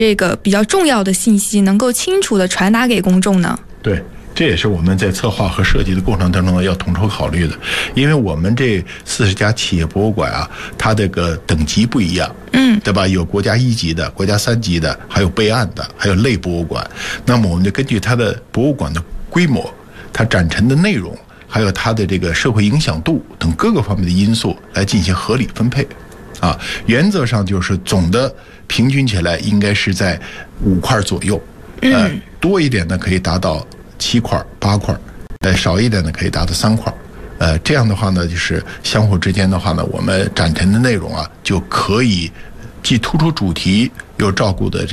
这个比较重要的信息能够清楚地传达给公众呢？ 对，这也是我们在策划和设计的过程当中要统筹考虑的，因为我们这40家企业博物馆啊，它这个等级不一样，对吧？有国家1级的、国家3级的，还有备案的，还有类博物馆。那么我们就根据它的博物馆的规模、它展陈的内容，还有它的这个社会影响度等各个方面的因素来进行合理分配。原则上就是总的平均起来应该是在5块左右，多一点呢可以达到7块、8块，少一点呢可以达到3块。这样的话呢，就是相互之间的话呢，我们展陈的内容啊，就可以既突出主题，又照顾的